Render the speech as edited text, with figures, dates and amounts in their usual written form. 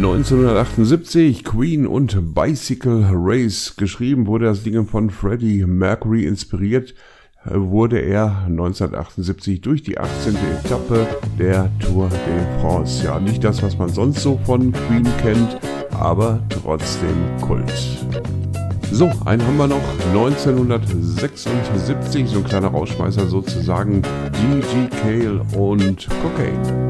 1978, Queen und Bicycle Race. Geschrieben wurde das Ding von Freddie Mercury. Inspiriert wurde er 1978 durch die 18. Etappe der Tour de France. Ja, nicht das, was man sonst so von Queen kennt, aber trotzdem Kult. So, einen haben wir noch, 1976, so ein kleiner Rausschmeißer sozusagen, Gigi Cale und Cocaine.